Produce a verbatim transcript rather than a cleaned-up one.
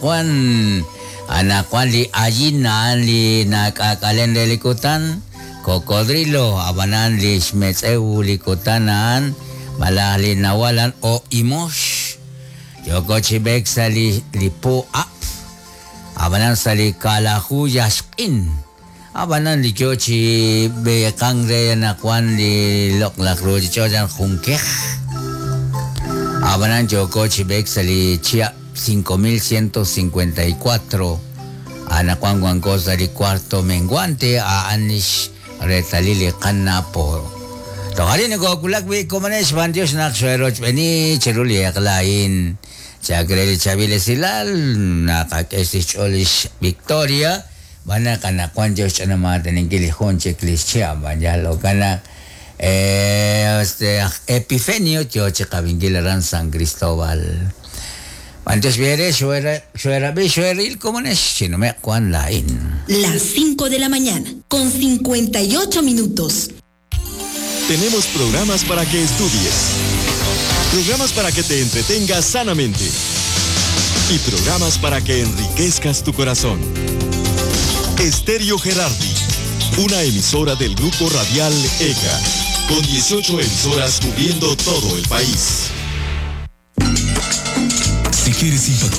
Kwan, anak kwan li ayinan li nakakalen de likutan, kokodrilo, abanan li shmetsewu likutanan, malali nawalan o imosh. Yoko chibek sa li lipo up, abanan sa li kalahu yaskin. Abanan li kyochi be kangre na kwan li lok lakro chojan hunkeh. Abanan yoko chibek sa li chia cinco mil ciento cincuenta y cuatro. Ana kwan kwan cosa li cuarto menguante a anish retalili kanapo. Tokali ni ko kulak bi komanes bandios nak sueroch beni cheruli aklain. Chagreli chabile silal nakakesich olish Victoria. Bana kana kwan Diyos na mga tinigilihon cheklis siya. Banyalo kana eh, este, Epifenio tiyo chekabingilaran San Cristobal. Antes viere, suera, suera, be, sueril, como es, si no me acuan lain. Las cinco de la mañana, con cincuenta y ocho minutos. Tenemos programas para que estudies, programas para que te entretengas sanamente y programas para que enriquezcas tu corazón. Estéreo Gerardi, una emisora del grupo radial E C A, con dieciocho emisoras cubriendo todo el país. Si quieres impactar